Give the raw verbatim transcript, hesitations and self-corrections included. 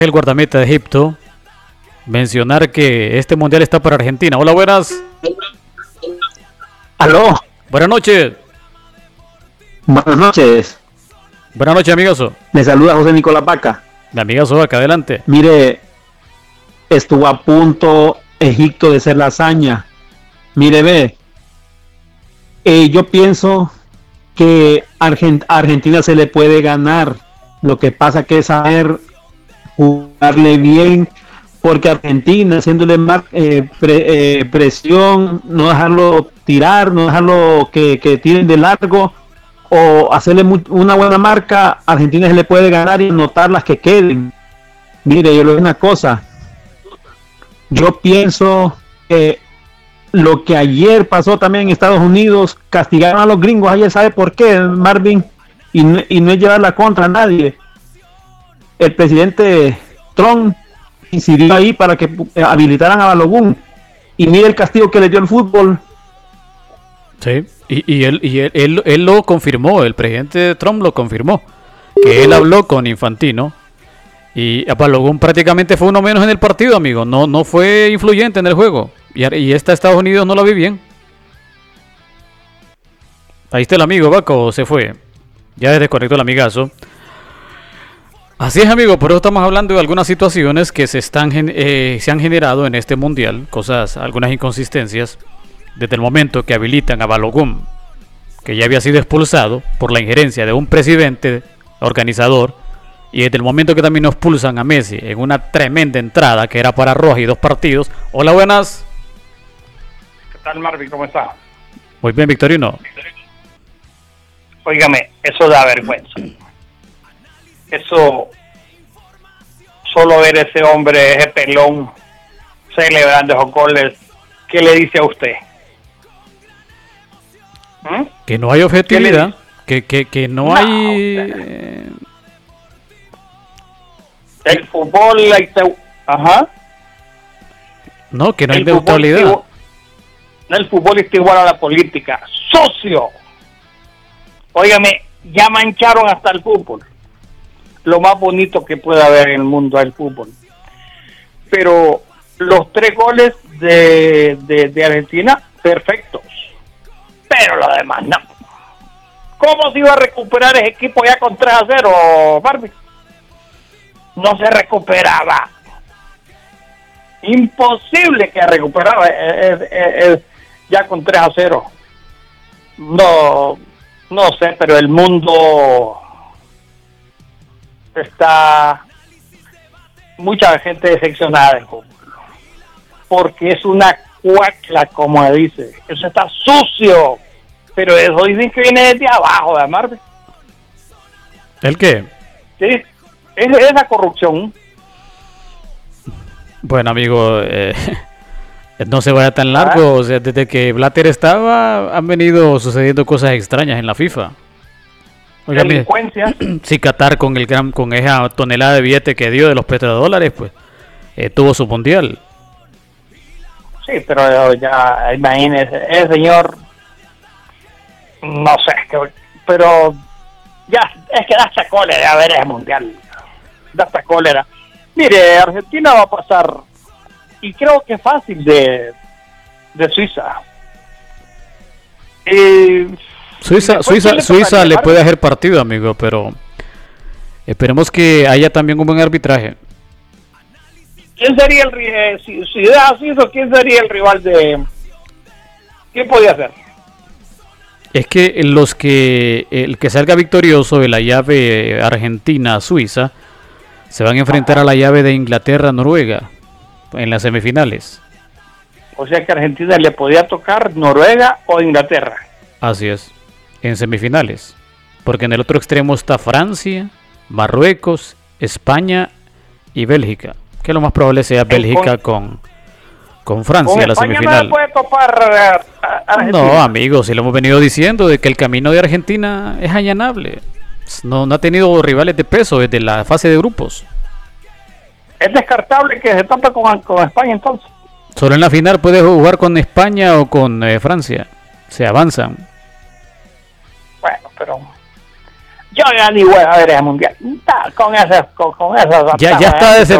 El guardameta de Egipto, mencionar que este mundial está para Argentina. Hola, buenas. Aló. Buenas noches. Buenas noches. Buenas noches, amigazo. Le saluda José Nicolás Vaca. Mi amigazo Vaca, adelante. Mire, estuvo a punto Egipto de hacer la hazaña. Mire, ve. Eh, yo pienso que Argent- a Argentina se le puede ganar. Lo que pasa que es saber jugarle bien, porque Argentina haciéndole mar, eh, pre, eh, presión, no dejarlo tirar, no dejarlo que, que tiren de largo o hacerle muy, una buena marca, Argentina se le puede ganar y anotar las que queden. Mire, yo le digo una cosa, yo pienso que lo que ayer pasó también en Estados Unidos, castigaron a los gringos, ayer sabe por qué, Marvin, y no, y no es llevar la contra a nadie. El presidente Trump incidió ahí para que habilitaran a Balogun, y mire el castigo que le dio el fútbol. Sí, y, y, él, y él, él, él lo confirmó, el presidente Trump lo confirmó, que él habló con Infantino, y Balogun prácticamente fue uno menos en el partido, amigo, no, no fue influyente en el juego, y, y esta Estados Unidos no la vi bien. Ahí está el amigo, Baco, se fue, ya desconectó el amigazo. Así es, amigo, por eso estamos hablando de algunas situaciones que se están eh, se han generado en este mundial, cosas, algunas inconsistencias, desde el momento que habilitan a Balogun, que ya había sido expulsado por la injerencia de un presidente organizador, y desde el momento que también nos expulsan a Messi en una tremenda entrada que era para roja y dos partidos. Hola, buenas. ¿Qué tal, Marvin? ¿Cómo está? Muy bien, Victorino. Óigame, eso da vergüenza. Eso, solo ver ese hombre, ese pelón, celebrando esos goles, ¿qué le dice a usted? ¿Mm? Que no hay objetividad, que, que, que no, no hay... Eh... El fútbol, la te... ajá. No, que no hay neutralidad. No, el fútbol está igual a la política. ¡Socio! Óigame, ya mancharon hasta el fútbol. Lo más bonito que puede haber en el mundo es el fútbol. Pero los tres goles de, de, de Argentina, perfectos. Pero lo demás no. ¿Cómo se iba a recuperar ese equipo ya con tres a cero, Barbie? No se recuperaba. Imposible que recuperara eh, eh, eh, ya con tres a cero. No, no sé, pero el mundo está mucha gente decepcionada del fútbol, porque es una cuacla, como dice, eso está sucio, pero eso dicen que viene desde abajo, de Marvel. ¿El qué? Sí, es esa corrupción. Bueno, amigo, eh, no se vaya tan largo, ¿Ah? O sea, desde que Blatter estaba han venido sucediendo cosas extrañas en la FIFA. Oiga, delincuencia. Si Qatar con el gran, con esa tonelada de billete que dio de los petrodólares, pues eh, tuvo su mundial. Sí, pero ya imagínese, el señor, no sé, que, pero ya es que da hasta cólera a ver ese mundial, da hasta cólera. Mire, Argentina va a pasar, y creo que fácil, de, de Suiza. Eh, Suiza, Suiza, le, Suiza le puede hacer partido, amigo, pero esperemos que haya también un buen arbitraje. ¿Quién sería el eh, si, si da Suiza, quién sería el rival de? ¿Quién podía ser? Es que los que el que salga victorioso de la llave Argentina-Suiza se van a enfrentar Ajá. a la llave de Inglaterra-Noruega en las semifinales. O sea que Argentina le podía tocar Noruega o Inglaterra. Así es. En semifinales, porque en el otro extremo está Francia, Marruecos, España y Bélgica, que lo más probable sea Bélgica con, con Francia con la España semifinal. No puede topar a Argentina. No, amigos, si lo hemos venido diciendo de que el camino de Argentina es allanable. No, no ha tenido rivales de peso desde la fase de grupos. Es descartable que se tope con, con España entonces. Solo en la final puede jugar con España o con eh, Francia. Se avanzan. Bueno, pero Yo ya ni voy a ver ese mundial. Con esas, con, con esas. Ya, ya está